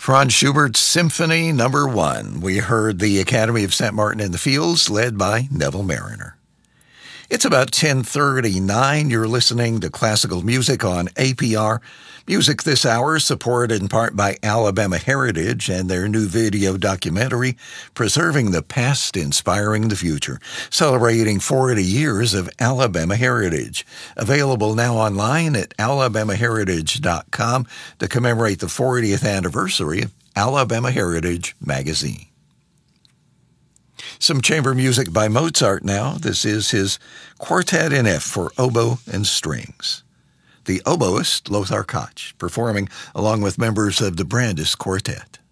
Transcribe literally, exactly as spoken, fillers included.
Franz Schubert's Symphony Number One. We heard the Academy of Saint Martin in the Fields, led by Neville Mariner. It's about ten thirty-nine. You're listening to classical music on A P R. Music this hour supported in part by Alabama Heritage and their new video documentary, Preserving the Past, Inspiring the Future, celebrating forty years of Alabama Heritage. Available now online at alabama heritage dot com to commemorate the fortieth anniversary of Alabama Heritage magazine. Some chamber music by Mozart now. This is his Quartet in F for oboe and strings. The oboist, Lothar Koch, performing along with members of the Brandes Quartet.